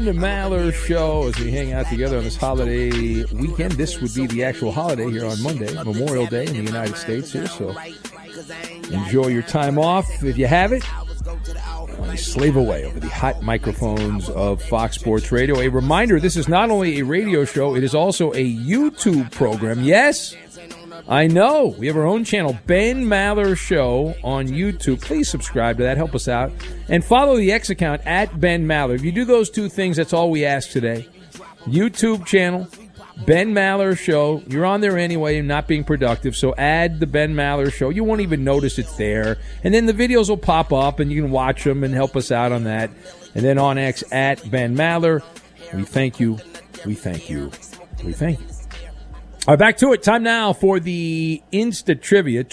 Ben Maller Show as we hang out together on this holiday weekend. This would be the actual holiday here on Monday, Memorial Day in the United States here. So enjoy your time off if you have it. Slave away over the hot microphones of Fox Sports Radio. A reminder, this is not only a radio show, it is also a YouTube program. Yes, I know. We have our own channel, Ben Maller Show on YouTube. Please subscribe to that. Help us out. And follow the X account at Ben Maller. If you do those two things, that's all we ask today. YouTube channel, Ben Maller Show. You're on there anyway and not being productive, so add the Ben Maller Show. You won't even notice it's there. And then the videos will pop up, and you can watch them and help us out on that. And then on X, at Ben Maller. We thank you. We thank you. We thank you. All right, back to it. Time now for the Insta Trivia.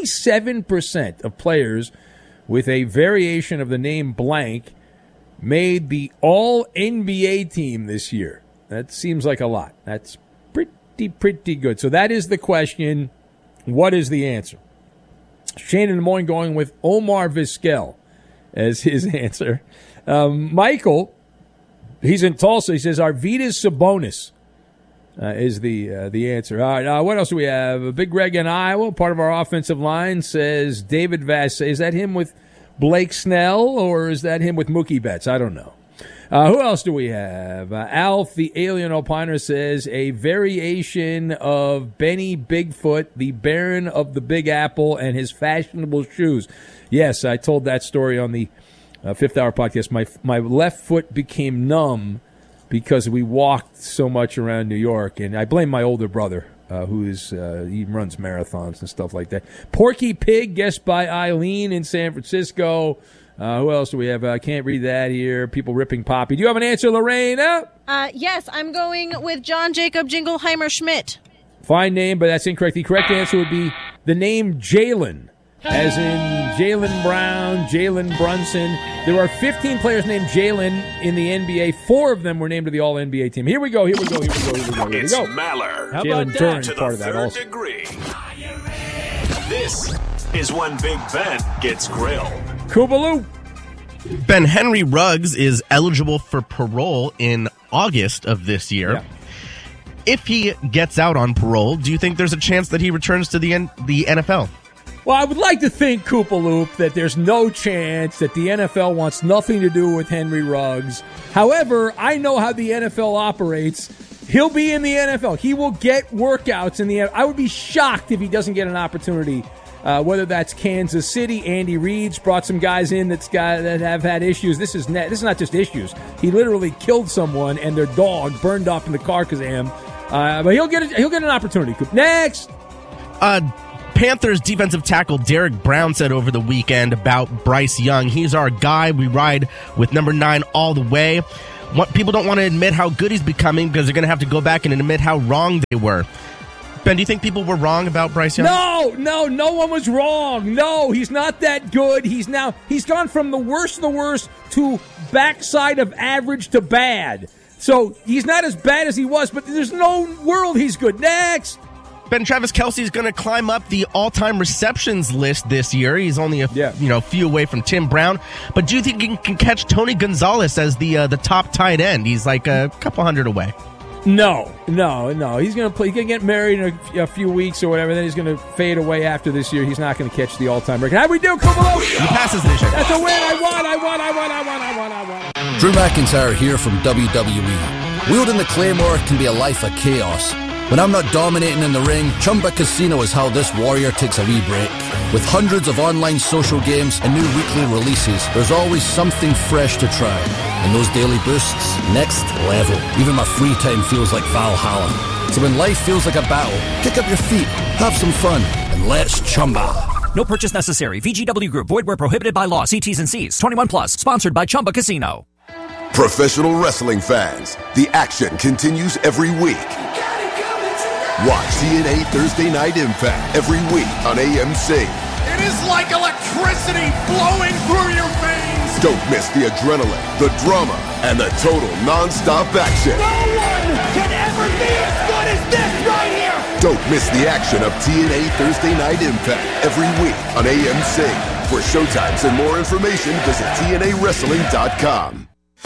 27% of players with a variation of the name blank made the All-NBA team this year. That seems like a lot. That's pretty good. So that is the question. What is the answer? Shane in the morning going with Omar Vizquel as his answer. Michael, he's in Tulsa. He says Arvydas Sabonis is the answer. All right, what else do we have? Big Greg in Iowa, part of our offensive line, says David Vassay. Is that him with Blake Snell, or is that him with Mookie Betts? I don't know. Who else do we have? Alf, the alien opiner, says a variation of Benny Bigfoot, the Baron of the Big Apple, and his fashionable shoes. Yes, I told that story on the Fifth Hour podcast. My left foot became numb because we walked so much around New York, and I blame my older brother, he runs marathons and stuff like that. Porky Pig, guessed by Eileen in San Francisco. Who else do we have? I can't read that here. People ripping Poppy. Do you have an answer, Lorena? Yes, I'm going with John Jacob Jingleheimer Schmidt. Fine name, but that's incorrect. The correct answer would be the name Jalen, as in Jaylen Brown, Jalen Brunson. There are 15 players named Jalen in the NBA. 4 of them were named to the All-NBA team. Here we go. It's Maller. How about Jalen Duren, part of that also. Degree. This is when Big Ben gets grilled. Kubaloo. Ben, Henry Ruggs is eligible for parole in August of this year. Yeah. If he gets out on parole, do you think there's a chance that he returns to the NFL? Well, I would like to think, Koopaloop, that there's no chance that the NFL wants nothing to do with Henry Ruggs. However, I know how the NFL operates. He'll be in the NFL. He will get workouts in the NFL. I would be shocked if he doesn't get an opportunity, whether that's Kansas City. Andy Reid's brought some guys in that have had issues. This is not just issues. He literally killed someone and their dog burned up in the Carcazam. But he'll get an opportunity. Next. Panthers defensive tackle Derek Brown said over the weekend about Bryce Young, he's our guy. We ride with number 9 all the way. People don't want to admit how good he's becoming because they're going to have to go back and admit how wrong they were. Ben, do you think people were wrong about Bryce Young? No one was wrong. No, he's not that good. He's gone from the worst of the worst to backside of average to bad. So he's not as bad as he was, but there's no world he's good. Next. Ben, Travis Kelce's going to climb up the all-time receptions list this year. He's only a few away from Tim Brown. But do you think he can catch Tony Gonzalez as the top tight end? He's like a couple hundred away. No. He's going to play. He's going to get married in a few weeks or whatever. Then he's going to fade away after this year. He's not going to catch the all-time record. How do we do? Come on. He passes this year. That's a win. I won. Drew McIntyre here from WWE. Wielding the Claymore can be a life of chaos. When I'm not dominating in the ring, Chumba Casino is how this warrior takes a wee break. With hundreds of online social games and new weekly releases, there's always something fresh to try. And those daily boosts, next level. Even my free time feels like Valhalla. So when life feels like a battle, kick up your feet, have some fun, and let's Chumba. No purchase necessary. VGW Group. Void where prohibited by law. See T's and C's. 21 plus. Sponsored by Chumba Casino. Professional wrestling fans, the action continues every week. Watch TNA Thursday Night Impact every week on AMC. It is like electricity flowing through your veins. Don't miss the adrenaline, the drama, and the total non-stop action. No one can ever be as good as this right here. Don't miss the action of TNA Thursday Night Impact every week on AMC. For showtimes and more information, visit TNAWrestling.com.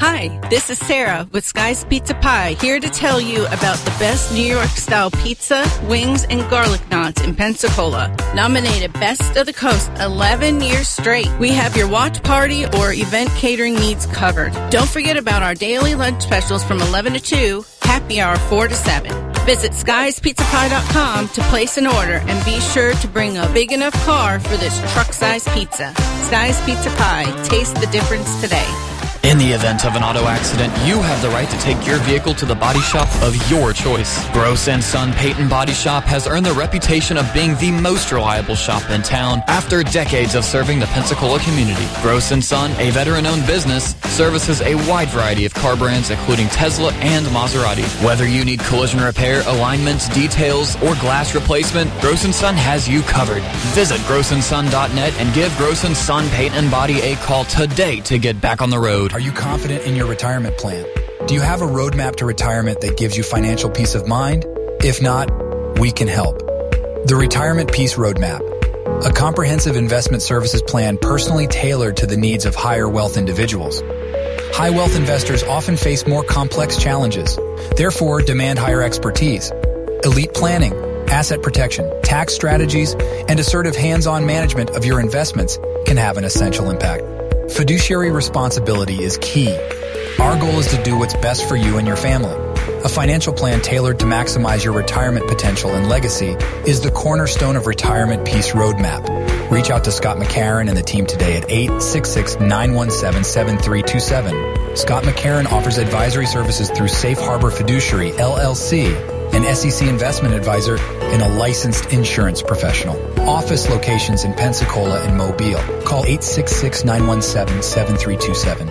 Hi, this is Sarah with Sky's Pizza Pie, here to tell you about the best New York-style pizza, wings, and garlic knots in Pensacola. Nominated Best of the Coast 11 years straight. We have your watch party or event catering needs covered. Don't forget about our daily lunch specials from 11 to 2, happy hour 4 to 7. Visit skiespizzapie.com to place an order and be sure to bring a big enough car for this truck-sized pizza. Sky's Pizza Pie. Taste the difference today. In the event of an auto accident, you have the right to take your vehicle to the body shop of your choice. Gross & Son Peyton Body Shop has earned the reputation of being the most reliable shop in town after decades of serving the Pensacola community. Gross & Son, a veteran-owned business, services a wide variety of car brands including Tesla and Maserati. Whether you need collision repair, alignments, details, or glass replacement, Gross & Son has you covered. Visit grossandson.net and give Gross & Son Paint and Body a call today to get back on the road. Are you confident in your retirement plan? Do you have a roadmap to retirement that gives you financial peace of mind? If not, we can help. The Retirement Peace Roadmap, a comprehensive investment services plan personally tailored to the needs of higher wealth individuals. High wealth investors often face more complex challenges, therefore demand higher expertise. Elite planning, asset protection, tax strategies, and assertive hands-on management of your investments can have an essential impact. Fiduciary responsibility is key. Our goal is to do what's best for you and your family. A financial plan tailored to maximize your retirement potential and legacy is the cornerstone of Retirement Peace Roadmap. Reach out to Scott McCarron and the team today at 866-917-7327. Scott McCarron offers advisory services through Safe Harbor Fiduciary, LLC, an SEC investment advisor and a licensed insurance professional. Office locations in Pensacola and Mobile. Call 866-917-7327.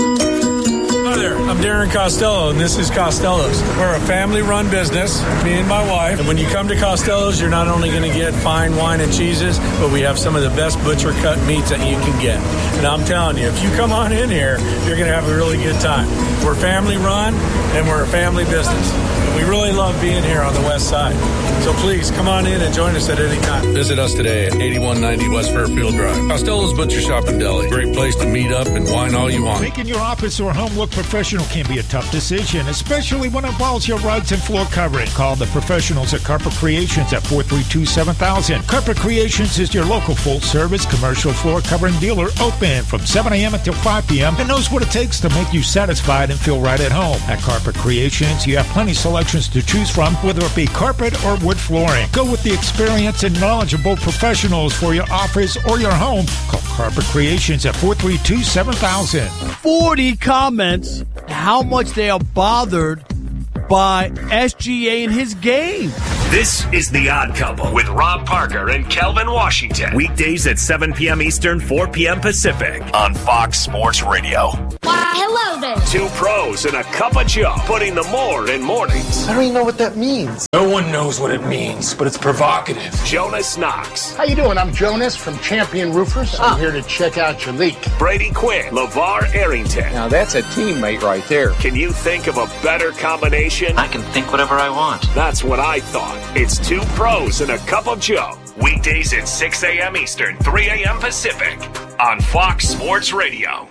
Hi there, I'm Darren Costello, and this is Costello's. We're a family-run business, me and my wife. And when you come to Costello's, you're not only going to get fine wine and cheeses, but we have some of the best butcher-cut meats that you can get. And I'm telling you, if you come on in here, you're going to have a really good time. We're family-run, and we're a family business. And we really love being here on the west side. So please, come on in and join us at any time. Visit us today at 8190 West Fairfield Drive. Costello's Butcher Shop and Deli. Great place to meet up and wine all you want. Making your office or home look professional can be a tough decision, especially when it involves your rugs and floor covering. Call the professionals at Carpet Creations at 432-7000. Carpet Creations is your local full-service commercial floor covering dealer, open from 7 a.m. until 5 p.m. and knows what it takes to make you satisfied and feel right at home. At Carpet Creations, you have plenty of selections to choose from, whether it be carpet or wood flooring. Go with the experienced and knowledgeable professionals for your office or your home. Call Carpet Creations at 432-7000. 40 comments how much they are bothered by SGA and his game. This is The Odd Couple with Rob Parker and Kelvin Washington. Weekdays at 7 p.m. Eastern, 4 p.m. Pacific on Fox Sports Radio. Why, hello there. Two pros and a cup of Joe, putting the more in mornings. I don't even know what that means. No one knows what it means, but it's provocative. Jonas Knox. How you doing? I'm Jonas from Champion Roofers. I'm here to check out your leak. Brady Quinn. LeVar Arrington. Now that's a teammate right there. Can you think of a better combination? I can think whatever I want. That's what I thought. It's two pros and a cup of Joe. Weekdays at 6 a.m. Eastern, 3 a.m. Pacific on Fox Sports Radio.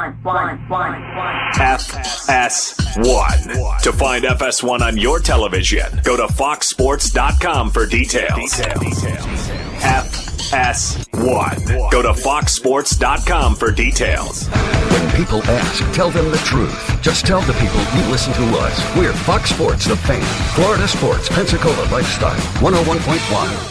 FS1. To find FS1 on your television, go to foxsports.com for details. FS1. Go to foxsports.com for details. When people ask, tell them the truth. Just tell the people you listen to us. We're Fox Sports, the fan. Florida Sports, Pensacola Lifestyle, 101.1.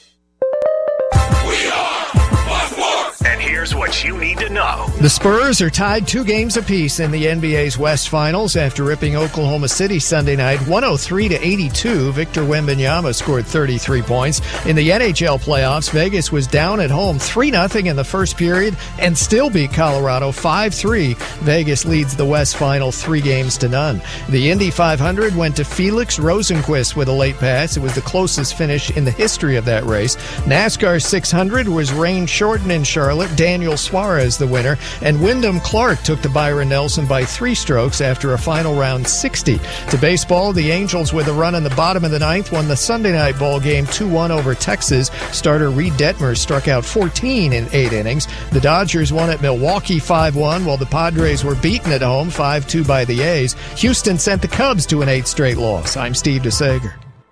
And here's what you need to know. The Spurs are tied 2 games apiece in the NBA's West Finals after ripping Oklahoma City Sunday night 103-82. Victor Wembanyama scored 33 points. In the NHL playoffs, Vegas was down at home 3-0 in the first period and still beat Colorado 5-3. Vegas leads the West Final 3-0. The Indy 500 went to Felix Rosenqvist with a late pass. It was the closest finish in the history of that race. NASCAR 600 was rain-shortened in Charlotte. Dan Daniel Suarez the winner, and Wyndham Clark took to Byron Nelson by 3 strokes after a final round 60. To baseball, the Angels, with a run in the bottom of the ninth, won the Sunday night ball game 2-1 over Texas. Starter Reed Detmer struck out 14 in 8 innings. The Dodgers won at Milwaukee 5-1, while the Padres were beaten at home 5-2 by the A's. Houston sent the Cubs to an 8th straight loss. I'm Steve DeSager.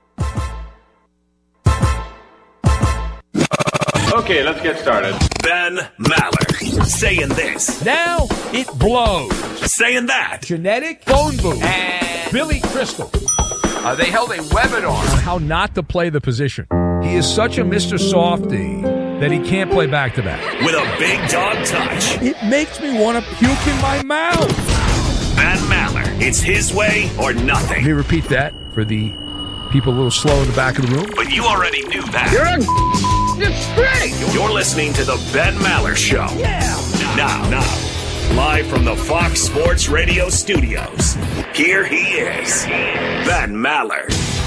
Okay, let's get started. Ben Maller saying this. Now it blows. Saying that. Genetic phone booth. And Billy Crystal. They held a webinar on how not to play the position. He is such a Mr. Softy that he can't play back-to-back. With a big dog touch. It makes me want to puke in my mouth. Ben Maller. It's his way or nothing. Let me repeat that for the people a little slow in the back of the room. But you already knew that. It's great. You're listening to the Ben Maller Show. Yeah. Now, live from the Fox Sports Radio studios, here he is, Ben Maller.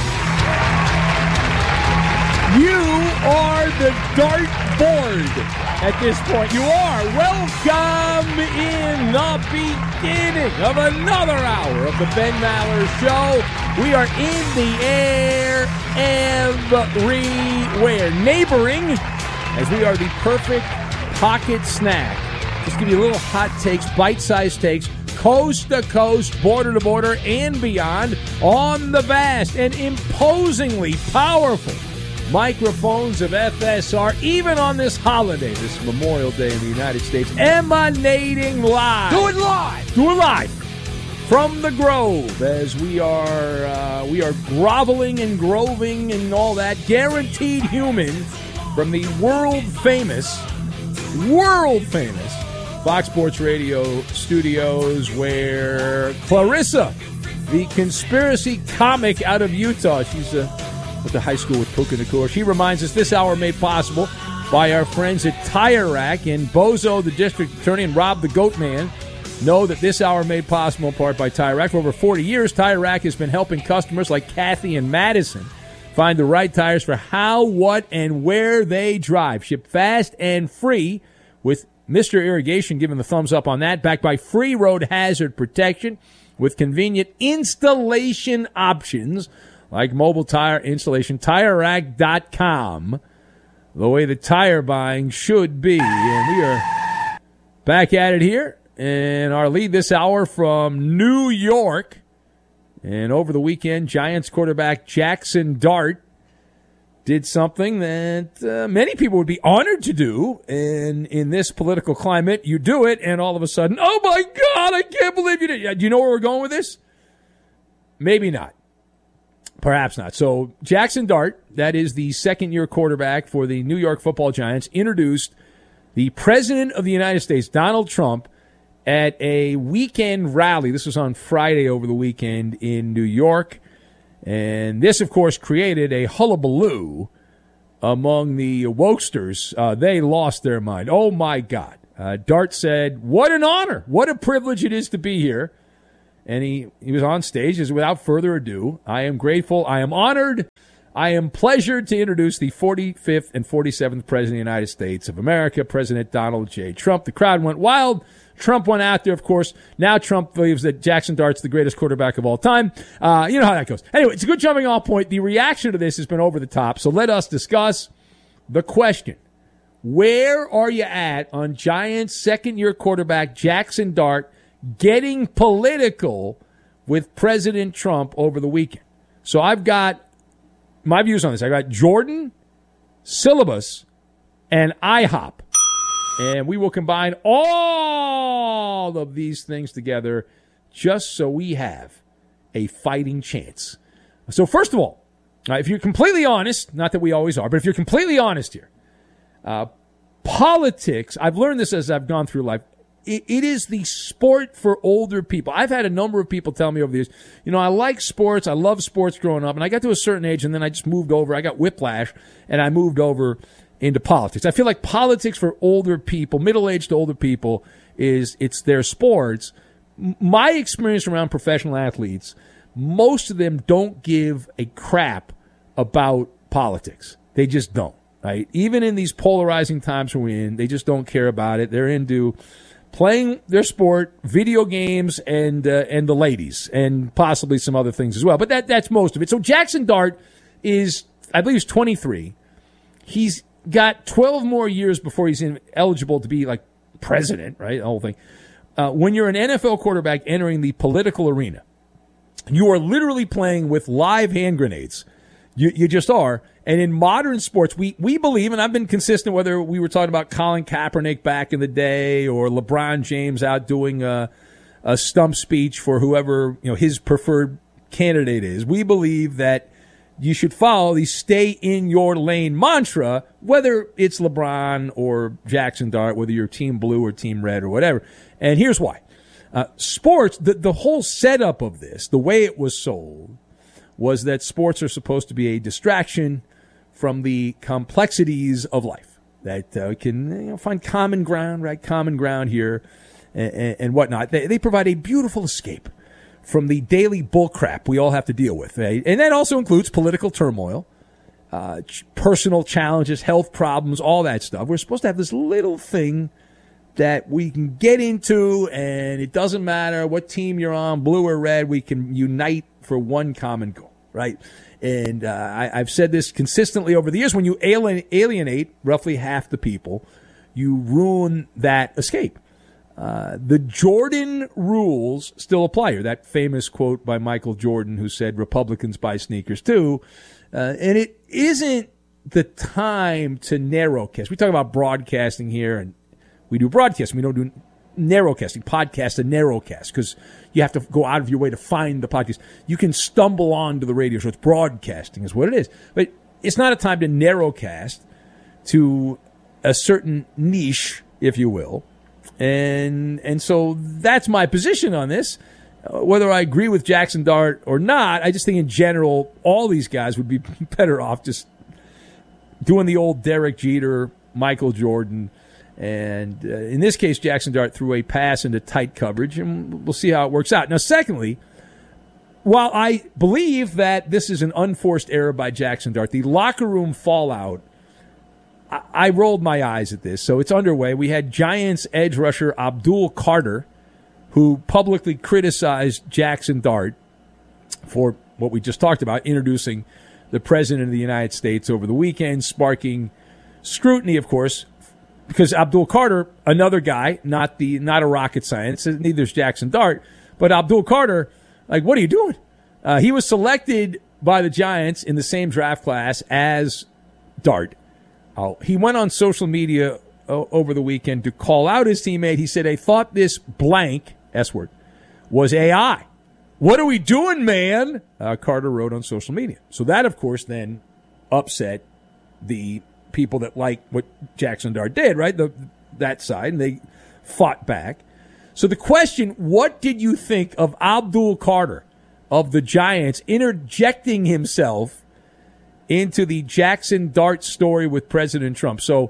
You are the dartboard at this point. You are. Welcome in the beginning of another hour of the Ben Maller Show. We are in the air everywhere. Neighboring, as we are the perfect pocket snack. Just give you a little hot takes, bite-sized takes, coast to coast, border to border, and beyond on the vast and imposingly powerful microphones of FSR, even on this holiday, this Memorial Day in the United States, emanating live. Do it live. Do it live from the Grove, as we are groveling and groving and all that. Guaranteed Human from the world famous Fox Sports Radio studios, where Clarissa, the conspiracy comic out of Utah, she's went to high school with Puka Nacua. She reminds us this hour made possible by our friends at Tire Rack, and Bozo, the district attorney, and Rob, the goat man, know that this hour made possible in part by Tire Rack. For over 40 years, Tire Rack has been helping customers like Kathy and Madison find the right tires for how, what, and where they drive. Shipped fast and free, with Mr. Irrigation giving the thumbs up on that, backed by free road hazard protection with convenient installation options like mobile tire installation. TireRack.com, the way the tire buying should be. And we are back at it here. And our lead this hour from New York. And over the weekend, Giants quarterback Jackson Dart did something that many people would be honored to do. And in this political climate, you do it, and all of a sudden, oh my God, I can't believe you did. Do you know where we're going with this? Maybe not. Perhaps not. So Jackson Dart, that is the second-year quarterback for the New York Football Giants, introduced the President of the United States, Donald Trump, at a weekend rally. This was on Friday over the weekend in New York. And this, of course, created a hullabaloo among the wokesters. They lost their mind. Oh, my God. Dart said, what an honor. What a privilege it is to be here. And he was on stage. As without further ado, I am grateful. I am honored. I am pleasured to introduce the 45th and 47th President of the United States of America, President Donald J. Trump. The crowd went wild. Trump went out there, of course. Now Trump believes that Jackson Dart's the greatest quarterback of all time. You know how that goes. Anyway, it's a good jumping off point. The reaction to this has been over the top. So let us discuss the question. Where are you at on Giants second-year quarterback Jackson Dart getting political with President Trump over the weekend? So I've got my views on this. I got Jordan, Syllabus, and IHOP. And we will combine all of these things together just so we have a fighting chance. So first of all, if you're completely honest, not that we always are, but if you're completely honest here, politics, I've learned this as I've gone through life, it is the sport for older people. I've had a number of people tell me over the years, you know, I like sports, I love sports growing up, and I got to a certain age, and then I just moved over. I got whiplash, and I moved over into politics. I feel like politics for older people, middle-aged to older people, it's their sports. My experience around professional athletes, most of them don't give a crap about politics. They just don't. right? Even in these polarizing times we're in, they just don't care about it. They're into playing their sport, video games, and the ladies, and possibly some other things as well. But that's most of it. So Jackson Dart is, I believe, he's 23. He's got 12 more years before he's eligible to be like president, right? The whole thing. When you're an NFL quarterback entering the political arena, you are literally playing with live hand grenades. You just are. And in modern sports, we believe, and I've been consistent, whether we were talking about Colin Kaepernick back in the day or LeBron James out doing a stump speech for whoever his preferred candidate is, we believe that you should follow the stay in your lane mantra, whether it's LeBron or Jackson Dart, whether you're team blue or team red or whatever. And here's why. Sports, the whole setup of this, the way it was sold, was that sports are supposed to be a distraction from the complexities of life. That we can find common ground, right? Common ground here and whatnot. They provide a beautiful escape from the daily bullcrap we all have to deal with. Right? And that also includes political turmoil, personal challenges, health problems, all that stuff. We're supposed to have this little thing that we can get into, and it doesn't matter what team you're on, blue or red, we can unite for one common goal, right? And I've said this consistently over the years. When you alienate roughly half the people, you ruin that escape. The Jordan rules still apply here. That famous quote by Michael Jordan, who said, "Republicans buy sneakers too." And it isn't the time to narrowcast. We talk about broadcasting here, and we do broadcasting. We don't do narrowcasting, podcast and narrowcast, because you have to go out of your way to find the podcast. You can stumble onto the radio show. It's broadcasting is what it is. But it's not a time to narrowcast to a certain niche, if you will. And so that's my position on this. Whether I agree with Jackson Dart or not, I just think in general, all these guys would be better off just doing the old Derek Jeter, Michael Jordan. And in this case, Jackson Dart threw a pass into tight coverage, and we'll see how it works out. Now, secondly, while I believe that this is an unforced error by Jackson Dart, the locker room fallout, I rolled my eyes at this. So it's underway. We had Giants edge rusher Abdul Carter, who publicly criticized Jackson Dart for what we just talked about, introducing the President of the United States over the weekend, sparking scrutiny, of course, because Abdul Carter, another guy, not a rocket science, neither is Jackson Dart, but Abdul Carter, like, what are you doing? He was selected by the Giants in the same draft class as Dart. He went on social media over the weekend to call out his teammate. He said, "I thought this blank, S-word, was AI. What are we doing, man?" Carter wrote on social media. So that, of course, then upset the people that like what Jackson Dart did, right? That side, and they fought back. So the question, what did you think of Abdul Carter of the Giants interjecting himself into the Jackson Dart story with President Trump? So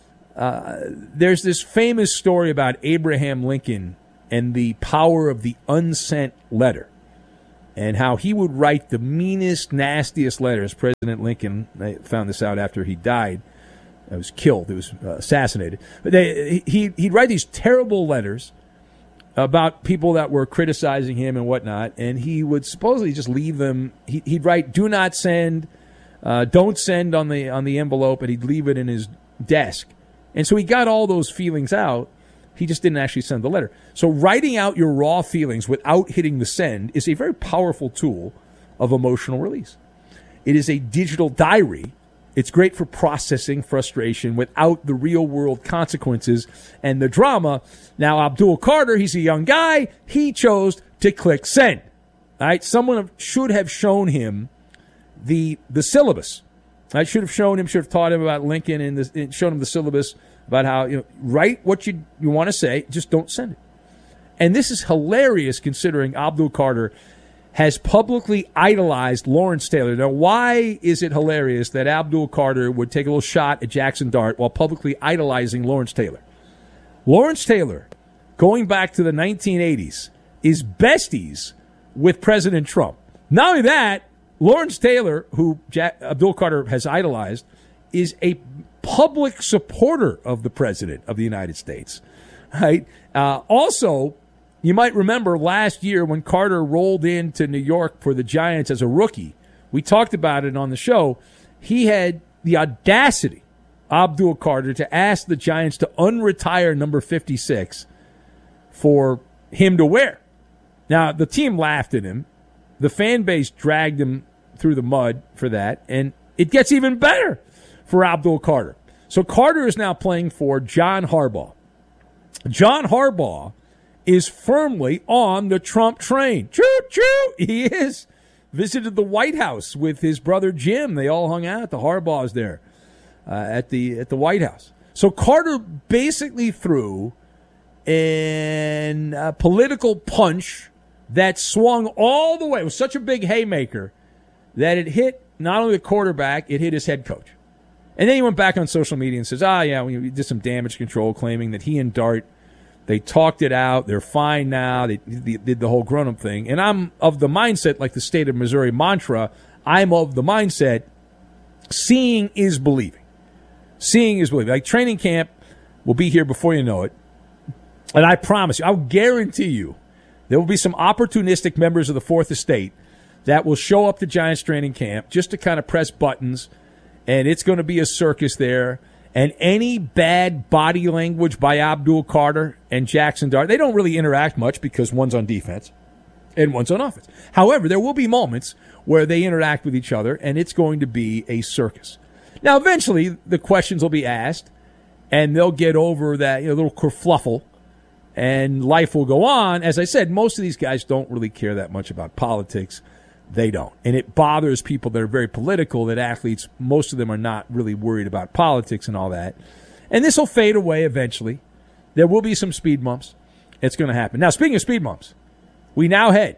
there's this famous story about Abraham Lincoln and the power of the unsent letter, and how he would write the meanest, nastiest letters. President Lincoln, I found this out after he died. He was killed. He was assassinated. But he'd write these terrible letters about people that were criticizing him and whatnot, and he would supposedly just leave them. He'd write, "Do not send," "Don't send" on the envelope, and he'd leave it in his desk. And so he got all those feelings out. He just didn't actually send the letter. So writing out your raw feelings without hitting the send is a very powerful tool of emotional release. It is a digital diary. It's great for processing frustration without the real-world consequences and the drama. Now, Abdul Carter, he's a young guy. He chose to click send. All right? Someone should have shown him the syllabus. I should have taught him about Lincoln and shown him the syllabus about how, write what you want to say, just don't send it. And this is hilarious considering Abdul Carter has publicly idolized Lawrence Taylor. Now, why is it hilarious that Abdul Carter would take a little shot at Jackson Dart while publicly idolizing Lawrence Taylor? Lawrence Taylor, going back to the 1980s, is besties with President Trump. Not only that, Lawrence Taylor, who Abdul Carter has idolized, is a public supporter of the President of the United States. Right? Also, you might remember last year when Carter rolled into New York for the Giants as a rookie. We talked about it on the show. He had the audacity, Abdul Carter, to ask the Giants to unretire number 56 for him to wear. Now, the team laughed at him. The fan base dragged him through the mud for that, and it gets even better for Abdul Carter. So Carter is now playing for John Harbaugh. John Harbaugh is firmly on the Trump train. Choo-choo! He is. Visited the White House with his brother Jim. They all hung out. The Harbaughs there at the White House. So Carter basically threw a political punch that swung all the way. It was such a big haymaker that it hit not only the quarterback, it hit his head coach. And then he went back on social media and says, we did some damage control, claiming that he and Dart, they talked it out. They're fine now. They did the whole grown-up thing. And I'm of the mindset, like the state of Missouri mantra, I'm of the mindset, seeing is believing. Seeing is believing. Like training camp will be here before you know it. And I promise you, I'll guarantee you, there will be some opportunistic members of the Fourth Estate that will show up to Giants training camp just to kind of press buttons. And it's going to be a circus there. And any bad body language by Abdul Carter and Jackson Dart, they don't really interact much because one's on defense and one's on offense. However, there will be moments where they interact with each other, and it's going to be a circus. Now, eventually, the questions will be asked, and they'll get over that little kerfluffle, and life will go on. As I said, most of these guys don't really care that much about politics. They don't. And it bothers people that are very political, that athletes, most of them are not really worried about politics and all that. And this will fade away eventually. There will be some speed bumps. It's going to happen. Now, speaking of speed bumps, we now head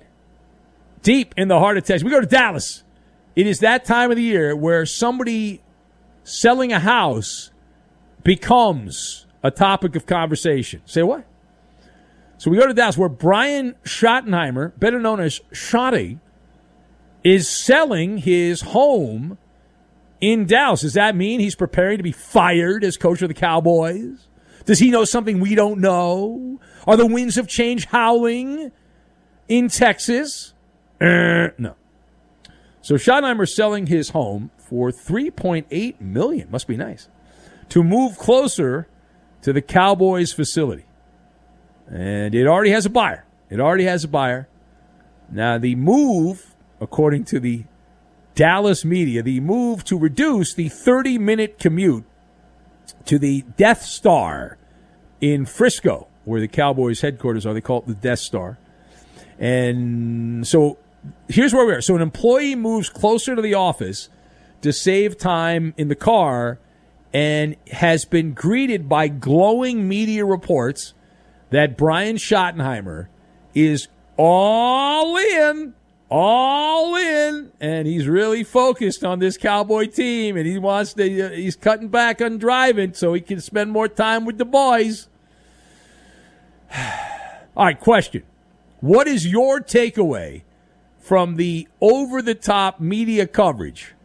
deep in the heart of Texas. We go to Dallas. It is that time of the year where somebody selling a house becomes a topic of conversation. Say what? So we go to Dallas where Brian Schottenheimer, better known as Schotty, is selling his home in Dallas. Does that mean he's preparing to be fired as coach of the Cowboys? Does he know something we don't know? Are the winds of change howling in Texas? No. So Schottenheimer's selling his home for $3.8 million. Must be nice. To move closer to the Cowboys facility. And it already has a buyer. Now, the move, according to the Dallas media, the move to reduce the 30-minute commute to the Death Star in Frisco, where the Cowboys headquarters are. They call it the Death Star. And so here's where we are. So an employee moves closer to the office to save time in the car and has been greeted by glowing media reports that Brian Schottenheimer is all in, and he's really focused on this Cowboy team, and he wants to. He's cutting back on driving so he can spend more time with the boys. All right, question. What is your takeaway from the over-the-top media coverage